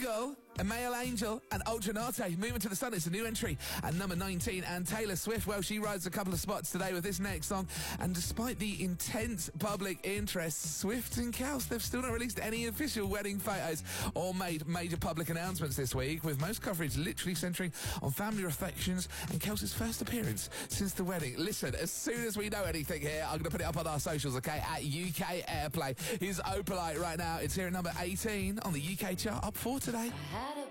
Eagle, Emmanuel Angel and Ultra Nate moving to the sun. It's a new entry at number 19. And Taylor Swift, well, she rides a couple of spots today with this next song. And despite the intense public interest, Swift and Kels, they've still not released any official wedding photos or made major public announcements this week, with most coverage literally centering on family affections and Kels's first appearance since the wedding. Listen, as soon as we know anything here, I'm going to put it up on our socials, okay, at UK Airplay. Here's Opalite right now. It's here at number 18 on the UK chart, up 4 today.